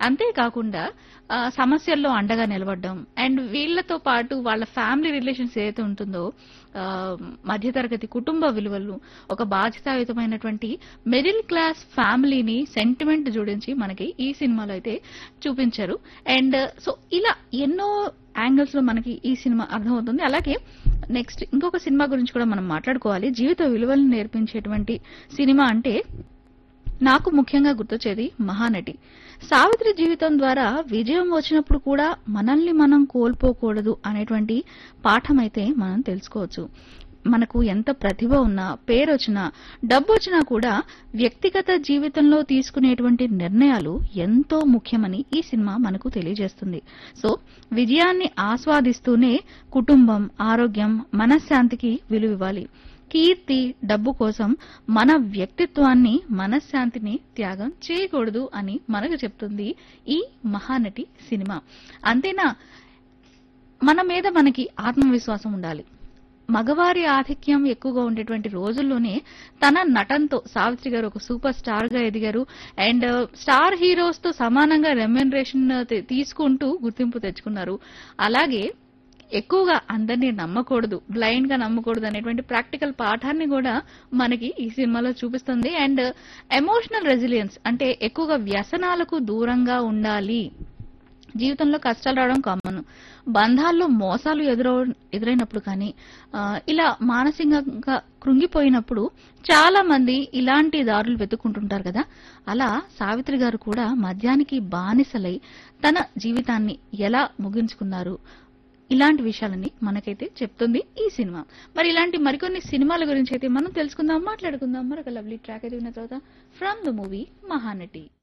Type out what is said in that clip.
అంతే కాకుండా సమస్యల్లో అండగా నిలబడడం అండ్ వీళ్ళతో పాటు వాళ్ళ ఫ్యామిలీ రిలేషన్స్ ఏదైతే ఉంటుందో మధ్యతరగతి కుటుంబ విలువలు, ఒక బాధ్యతాయుతమైనటువంటి మిడిల్ క్లాస్ ఫ్యామిలీని సెంటిమెంట్ జోడించి మనకి ఈ సినిమాలో అయితే చూపించారు. అండ్ సో ఇలా ఎన్నో యాంగిల్స్ లో మనకి ఈ సినిమా అర్థమవుతుంది. అలాగే నెక్స్ట్ ఇంకొక సినిమా గురించి కూడా మనం మాట్లాడుకోవాలి. జీవిత విలువలను నేర్పించేటువంటి సినిమా అంటే నాకు ముఖ్యంగా గుర్తొచ్చేది మహానటి. సావిత్రి జీవితం ద్వారా విజయం వచ్చినప్పుడు కూడా మనల్ని మనం కోల్పోకూడదు అనేటువంటి పాఠం అయితే మనం తెలుసుకోవచ్చు. మనకు ఎంత ప్రతిభ ఉన్నా, పేరొచ్చినా, డబ్బొచ్చినా కూడా వ్యక్తిగత జీవితంలో తీసుకునేటువంటి నిర్ణయాలు ఎంతో ముఖ్యమని ఈ సినిమా మనకు తెలియజేస్తుంది. సో విజయాన్ని ఆస్వాదిస్తూనే కుటుంబం, ఆరోగ్యం, మనశ్శాంతికి విలువివ్వాలి. కీర్తి, డబ్బు కోసం మన వ్యక్తిత్వాన్ని, మనశ్శాంతిని త్యాగం చేయకూడదు అని మనకు చెప్తుంది ఈ మహానటి సినిమా. అంతేనా, మన మీద మనకి ఆత్మవిశ్వాసం ఉండాలి. మగవారి ఆధిక్యం ఎక్కువగా ఉండేటువంటి రోజుల్లోనే తన నటనతో సావిత్రి గారు ఒక సూపర్ స్టార్ గా ఎదిగారు. అండ్ స్టార్ హీరోస్ తో సమానంగా రెమ్యునరేషన్ తీసుకుంటూ గుర్తింపు తెచ్చుకున్నారు. అలాగే ఎక్కువగా అందరినీ నమ్మకూడదు, బ్లైండ్ గా నమ్మకూడదు అనేటువంటి ప్రాక్టికల్ పాఠాన్ని కూడా మనకి ఈ సినిమాలో చూపిస్తుంది. అండ్ ఎమోషనల్ రెసిలియన్స్ అంటే ఎక్కువగా వ్యసనాలకు దూరంగా ఉండాలి. జీవితంలో కష్టాలు రావడం కామన్, బంధాల్లో మోసాలు ఎదురైనప్పుడు కానీ ఇలా మానసికంగా కృంగిపోయినప్పుడు చాలా మంది ఇలాంటి దారులు వెతుక్కుంటుంటారు కదా. అలా సావిత్రి గారు కూడా మద్యానికి బానిసలై తన జీవితాన్ని ఎలా ముగించుకున్నారు, ఇలాంటి విషయాలని మనకైతే చెప్తుంది ఈ సినిమా. మరి ఇలాంటి మరికొన్ని సినిమాల గురించి అయితే మనం తెలుసుకుందాం, మాట్లాడుకుందాం. మరొక లవ్లీ ట్రాక్ అయితే విన్న తర్వాత ఫ్రమ్ ద మూవీ మహానటి.